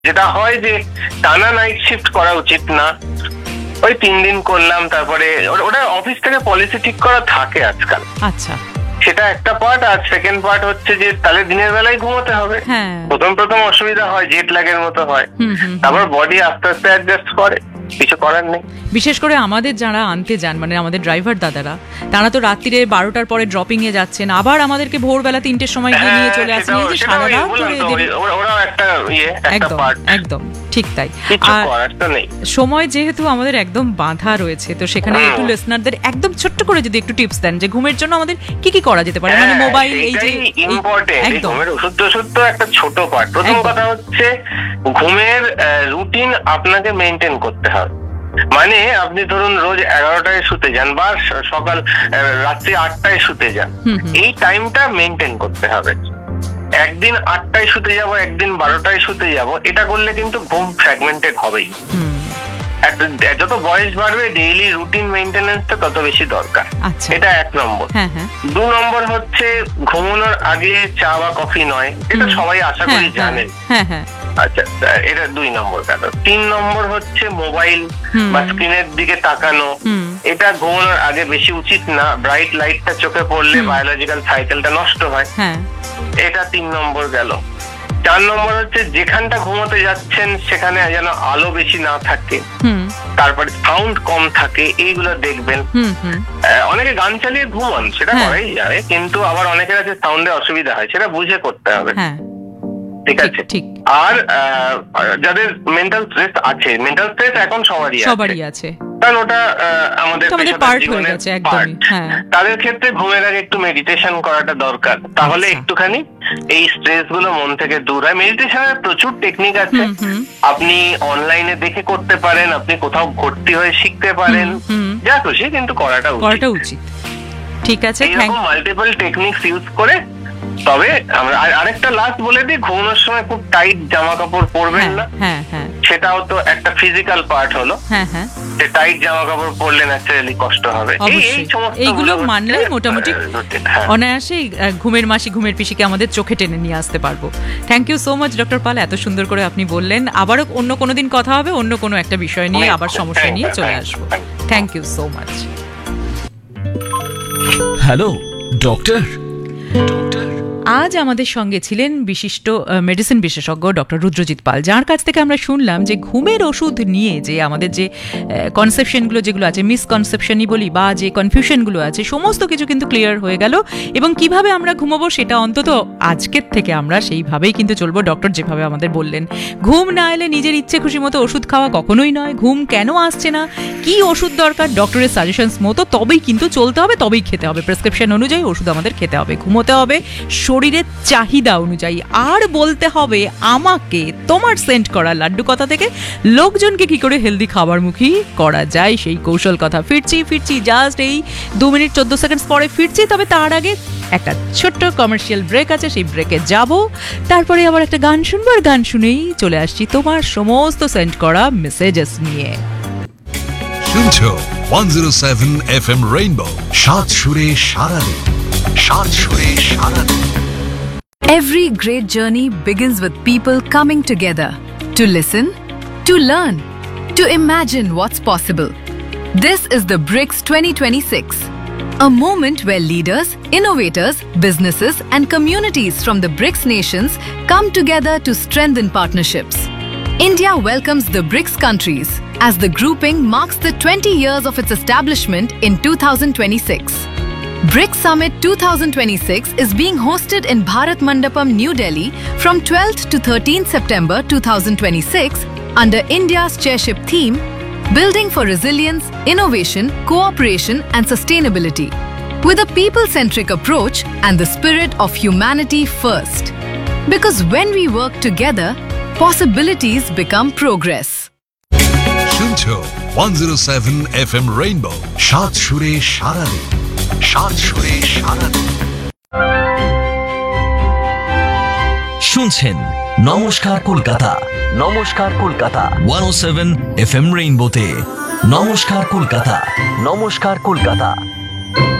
যেটা হয় যে টানা নাইট শিফট করা উচিত না, ওই 3 দিন করলাম, তারপরে ওটা অফিস থেকে পলিসি ঠিক করা থাকে আজকাল। আচ্ছা, সেটা একটা পার্ট। আর সেকেন্ড পার্ট হচ্ছে যে তাহলে দিনের বেলায় ঘুমোতে হবে। প্রথম অসুবিধা হয়, জেট ল্যাগের মতো হয়, তারপর বডি আস্তে আস্তে অ্যাডজাস্ট করে, কিছু করার নেই। বিশেষ করে আমাদের যারা আনতে যান, মানে আমাদের ড্রাইভার দাদারা, তারা তো রাত্রিরে 12টার পরে ড্রপিং এ যাচ্ছেন, আবার আমাদেরকে ভোরবেলা 3টের সময় গিয়ে নিয়ে চলে আসেন, এই যে সারা রাত ধরে ওরাও একটা পার্ট। একদম ঠিক তাই। সময় যেহেতু আমাদের একদম বাঁধা রয়েছে, তো সেখানে একটু লিসনারদের একদম ছোট্ট করে যদি একটু টিপস দেন যে ঘুমের জন্য আমাদের কি কি করা যেতে পারে, মানে মোবাইল, এই যে ইম্পর্টেন্ট, ঘুমের ওষুধ তো একটা ছোট পার্ট। প্রথম কথা হচ্ছে ঘুমের রুটিন আপনাকে মেনটেন করতে হবে। মানে আপনি ধরুন রোজ 11টায় শুতে যান বা রাত্রি 8টায় শুতে যান, এই টাইমটা মেনটেন করতে হবে। একদিন 8টায় শুতে যাব, একদিন 12টায় শুতে যাব, এটা করলে কিন্তু ঘুম ফ্র্যাগমেন্টেড হবেই। যত বয়স বাড়বে ডেইলি রুটিন মেইনটেনেন্সটা তত বেশি দরকার। এটা 1 নম্বর। 2 নম্বর হচ্ছে ঘুমানোর আগে চা বা কফি নয়, এটা সবাই আশা করি জানেন। আচ্ছা, এটা 2 নম্বর গেল। 3 নম্বর হচ্ছে মোবাইল বা স্ক্রিনের দিকে তাকানো, এটা ঘুমানোর আগে বেশি উচিত না। ব্রাইট লাইটটা চোখে পড়লে বায়োলজিক্যাল সাইকেলটা নষ্ট হয়, এটা 3 নম্বর গেল। 4 নম্বর হচ্ছে যেখানটা ঘুমোতে যাচ্ছেন সেখানে যেন আলো বেশি না থাকে, তারপরে সাউন্ড কম থাকে, এইগুলো দেখবেন। অনেকে গান চালিয়ে ঘুমান, সেটা করাই যায়, কিন্তু আবার অনেকের আছে সাউন্ডে অসুবিধা হয়, সেটা বুঝে করতে হবে। ঠিক আছে। আর যাদের মেন্টাল স্ট্রেস আছে, মেন্টাল স্ট্রেস এখন সবারই আছে, কারণ ওটা আমাদের জীবনের পার্ট। তাদের ক্ষেত্রে ঘুমের আগে একটু মেডিটেশন করাটা দরকার, তাহলে একটুখানি এই স্ট্রেস গুলো মন থেকে দূর হয়। মেডিটেশনের প্রচুর টেকনিক আছে, আপনি অনলাইনে দেখে করতে পারেন, আপনি কোথাও ভর্তি হয়ে শিখতে পারেন, যা খুশি, কিন্তু করাটা উচিত। ঠিক আছে, এরকম মাল্টিপল টেকনিক্স ইউজ করে। তবে আমরা আরেকটা লাস্ট বলে দিই, ঘুমানোর সময় খুব টাইট জামা কাপড় পরবেন না। সেটাও তো একটা ফিজিক্যাল পার্ট হলো। টাইট জামা কাপড় পরলে ন্যাচারালি কষ্ট হবে। এইগুলো মানলেই মোটামুটি অনায়াসেই ঘুমের মাসি, ঘুমের পিসিকে আমাদের চোখে টেনে নিয়ে আসতে পারবো। Thank you so much doctor পাল, এত সুন্দর করে আপনি বললেন। আবারও অন্য কোনো দিন কথা হবে, অন্য কোনো একটা বিষয় নিয়ে, আবার সমস্যা নিয়ে চলে আসবো। Thank you so much. Hello doctor. আজ আমাদের সঙ্গে ছিলেন বিশিষ্ট মেডিসিন বিশেষজ্ঞ ডক্টর রুদ্রজিৎ পাল, যার কাছ থেকে আমরা শুনলাম যে ঘুমের ওষুধ নিয়ে যে আমাদের যে কনসেপশনগুলো যেগুলো আছে, মিসকনসেপশনই বলি বা যে কনফিউশনগুলো আছে, সমস্ত কিছু কিন্তু ক্লিয়ার হয়ে গেল। এবং কিভাবে আমরা ঘুমাবো সেটা অন্তত আজকের থেকে আমরা সেইভাবেই কিন্তু চলবো, ডক্টর যেভাবে আমাদের বললেন। ঘুম না এলে নিজের ইচ্ছে খুশি মতো ওষুধ খাওয়া কখনোই নয়। ঘুম কেন আসছে না, কি ওষুধ দরকার, ডক্টরের সাজেশনস মতো তবেই কিন্তু চলতে হবে, তবেই খেতে হবে। প্রেসক্রিপশন অনুযায়ী ওষুধ আমাদের খেতে হবে, ঘুমোতে হবে শরীরের চাহিদা অনুযায়ী। আর বলতে হবে আমাকে তোমার সেন্ট করা লাড্ডু কথা থেকে লোকজনকে কি করে হেলদি খাবারমুখী করা যায় সেই কৌশল কথা। ফিরছি জাস্ট এই 2 মিনিট 14 সেকেন্ড পরে ফিরছি। তবে তার আগে একটা ছোট্ট কমার্শিয়াল ব্রেক আছে, সেই ব্রেকে যাব, তারপরে আবার একটা গান শুনবো, আর গান শুনেই চলে আসছি তোমার সমস্ত সেন্ট করা মেসেজেস নিয়ে। শুনছো 107 FM রেইনবো, সাত সুরে সারাদিন, সাত সুরে সারাদিন। Every great journey begins with people coming together to listen, to learn, to imagine what's possible. This is the BRICS 2026, a moment where leaders, innovators, businesses, and communities from the BRICS nations come together to strengthen partnerships. India welcomes the BRICS countries as the grouping marks the 20 years of its establishment in 2026. BRICS Summit 2026 is being hosted in Bharat Mandapam, New Delhi from 12th to 13th September 2026 under India's chairship theme, Building for Resilience, Innovation, Cooperation and Sustainability, with a people-centric approach and the spirit of humanity first. Because when we work together, possibilities become progress. শুনছো 107 FM rainbow, সাত সুরে সারাদিন, সাত সুরে সারাদিন। শুনছেন নমস্কার কলকাতা, নমস্কার কলকাতা 107 FM রেইনবোতে। নমস্কার কলকাতা, নমস্কার কলকাতা।